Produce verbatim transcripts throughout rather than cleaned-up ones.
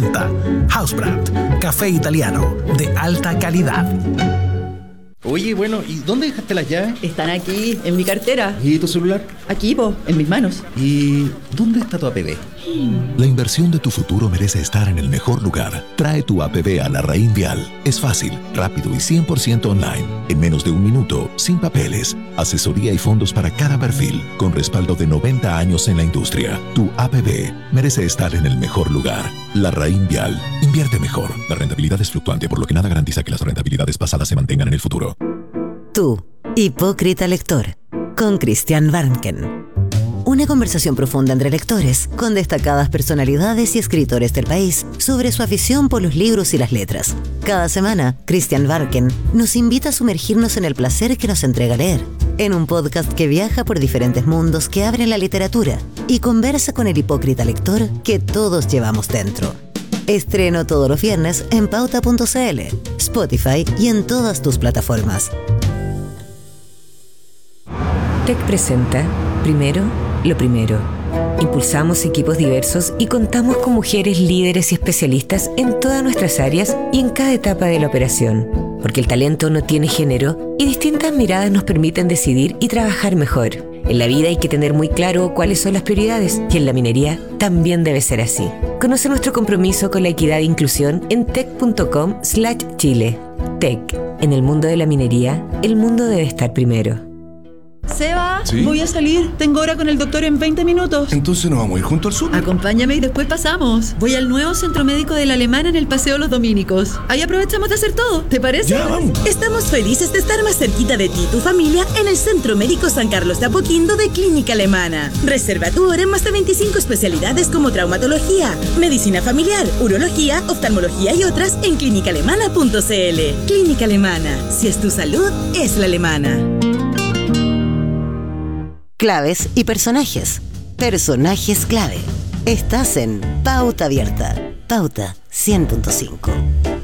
presenta Housebrand, café italiano de alta calidad. Oye, bueno, ¿y dónde dejaste las llaves? Están aquí, en mi cartera. ¿Y tu celular? Aquí, po, en mis manos. ¿Y dónde está tu A P B? La inversión de tu futuro merece estar en el mejor lugar. Trae tu A P B a Larraín Vial. Es fácil, rápido y cien por ciento online. En menos de un minuto, sin papeles. Asesoría y fondos para cada perfil, con respaldo de noventa años en la industria. Tu A P B merece estar en el mejor lugar. Larraín Vial. Invierte mejor. La rentabilidad es fluctuante, por lo que nada garantiza que las rentabilidades pasadas se mantengan en el futuro. Tú, hipócrita lector, con Christian Warnken. Una conversación profunda entre lectores, con destacadas personalidades y escritores del país sobre su afición por los libros y las letras. Cada semana, Christian Warnken nos invita a sumergirnos en el placer que nos entrega leer, en un podcast que viaja por diferentes mundos que abren la literatura y conversa con el hipócrita lector que todos llevamos dentro. Estreno todos los viernes en pauta punto c l, Spotify y en todas tus plataformas. Tech presenta Primero, lo primero. Impulsamos equipos diversos y contamos con mujeres líderes y especialistas en todas nuestras áreas y en cada etapa de la operación. Porque el talento no tiene género y distintas miradas nos permiten decidir y trabajar mejor. En la vida hay que tener muy claro cuáles son las prioridades y en la minería también debe ser así. Conoce nuestro compromiso con la equidad e inclusión en tech punto com slash chile. Tech. En el mundo de la minería, el mundo debe estar primero. Seba, ¿Sí? Voy a salir. Tengo hora con el doctor en veinte minutos. Entonces nos vamos a ir junto al súper. Acompáñame y después pasamos. Voy al nuevo centro médico de la Alemana en el Paseo Los Dominicos. Ahí aprovechamos de hacer todo. ¿Te parece? Ya, vamos. Estamos felices de estar más cerquita de ti y tu familia en el Centro Médico San Carlos de Apoquindo de Clínica Alemana. Reserva tu hora en más de veinticinco especialidades como traumatología, medicina familiar, urología, oftalmología y otras en clínica alemana punto c l. Clínica Alemana. Si es tu salud, es la alemana. Claves y personajes. Personajes clave. Estás en Pauta Abierta. Pauta cien punto cinco.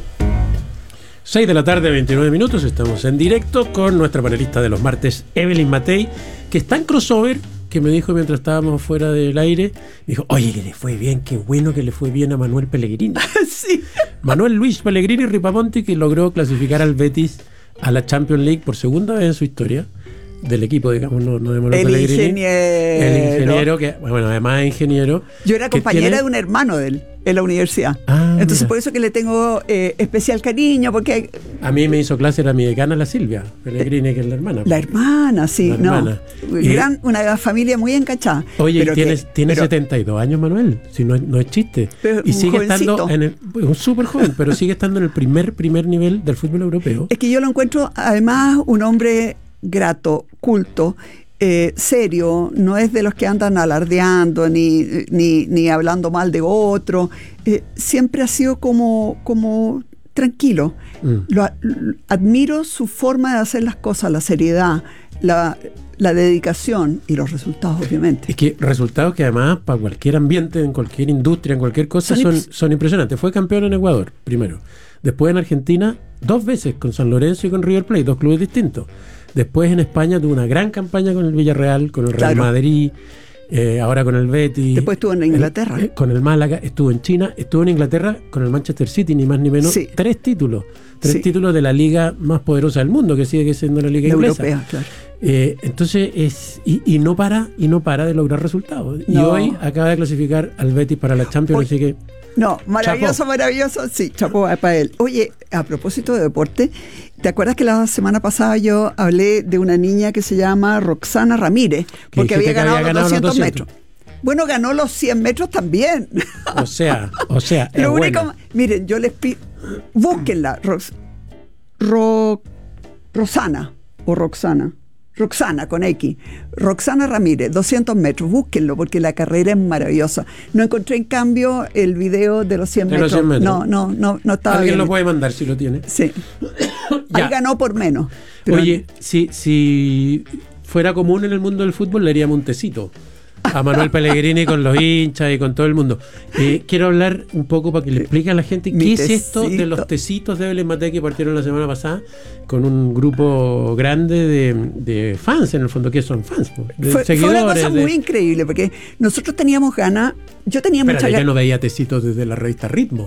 seis de la tarde, veintinueve minutos. Estamos en directo con nuestra panelista de los martes, Evelyn Matei, que está en crossover, que me dijo mientras estábamos fuera del aire, me dijo, oye, que le fue bien, qué bueno que le fue bien a Manuel Pellegrini. Sí. Manuel Luis Pellegrini Ripamonti, que logró clasificar al Betis a la Champions League por segunda vez en su historia. Del equipo, digamos, no, no de Manuel el Pellegrini. Ingeniero. El ingeniero, que, bueno, además es ingeniero. Yo era compañera tiene... de un hermano de él en la universidad. Ah, Entonces, mira. por eso que le tengo eh, especial cariño, porque... A mí me hizo clase, era mi decana, la Silvia Pellegrini, que es la hermana. La hermana, sí, La no. hermana. Gran, Y- una familia muy encachada. Oye, pero tiene, que- tiene pero- setenta y dos años, Manuel, si no, es- no es chiste. Pero y un sigue jovencito. estando en el, un súper joven, pero sigue estando en el primer primer nivel del fútbol europeo. Es que yo lo encuentro, además, un hombre grato, culto, eh, serio, no es de los que andan alardeando ni, ni, ni hablando mal de otro. Eh, siempre ha sido como, como tranquilo. Mm. Lo, lo- admiro su forma de hacer las cosas, la seriedad, la, la dedicación y los resultados, obviamente. Es que resultados que además para cualquier ambiente, en cualquier industria, en cualquier cosa, Son son, impres- son impresionantes. Fue campeón en Ecuador, primero. Después en Argentina, dos veces, con San Lorenzo y con River Plate, dos clubes distintos. Después en España tuvo una gran campaña con el Villarreal, con el Real Claro. Madrid, eh, ahora con el Betis. Después estuvo en Inglaterra. Eh, eh, con el Málaga, estuvo en China, estuvo en Inglaterra con el Manchester City, ni más ni menos. Sí. Tres títulos. Tres Sí. títulos de la liga más poderosa del mundo, que sigue siendo la liga La inglesa. europea, claro. Eh, entonces es y, y no para y no para de lograr resultados. Y No. hoy acaba de clasificar al Betis para la Champions, Hoy- así que No, maravilloso, Chapó. maravilloso. Sí, chapó para él. Oye, a propósito de deporte, ¿te acuerdas que la semana pasada yo hablé de una niña que se llama Roxana Ramírez? Porque dijiste había que ganado, había los ganado los doscientos doscientos. metros. Bueno, ganó los cien metros también. o sea, o sea, es Lo único, buena. miren, yo les pido, búsquenla, Rox, Ro- Rosana o Roxana. Roxana con X, Roxana Ramírez, doscientos metros, búsquenlo porque la carrera es maravillosa. No encontré en cambio el video de los cien De metros. los cien metros. No, no, no, no estaba Alguien bien. lo puede mandar si lo tiene. Sí. Ya. Ahí ganó por menos. Pero- Oye, si, si fuera común en el mundo del fútbol, le haríamos un tecito a Manuel Pellegrini con los hinchas y con todo el mundo. Eh, quiero hablar un poco para que le explique a la gente Mi qué es esto de tecito. los tecitos de Evelyn Matei que partieron la semana pasada con un grupo grande de, de fans, en el fondo, que son fans, po, de Fue, fue seguidores. una cosa de- muy increíble porque nosotros teníamos ganas, yo tenía mucha Espérate, yo ganas. no veía tecitos desde la revista Ritmo.